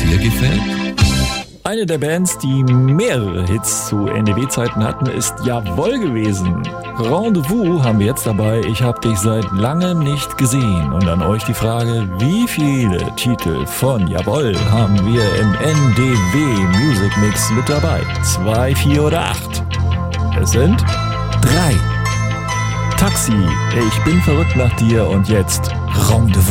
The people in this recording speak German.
dir gefällt? Eine der Bands, die mehrere Hits zu NDW-Zeiten hatten, ist Jawoll gewesen. Rendezvous haben wir jetzt dabei. Ich hab dich seit langem nicht gesehen. Und an euch die Frage, wie viele Titel von Jawoll haben wir im NDW Music Mix mit dabei? 2, 4 oder 8? Es sind 3. Taxi, ich bin verrückt nach dir und jetzt Rendezvous.